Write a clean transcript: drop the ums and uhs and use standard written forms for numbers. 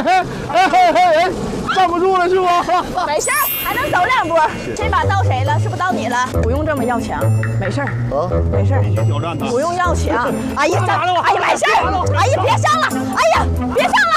站不住了是不？ 没事儿，还能走2波。这把到谁了？是不是到你了？不用这么要强，没事儿啊，没事儿。 挑战他， 不用要强。哎呀，哎呀，没事儿。哎呀，别上了！哎呀，别上了！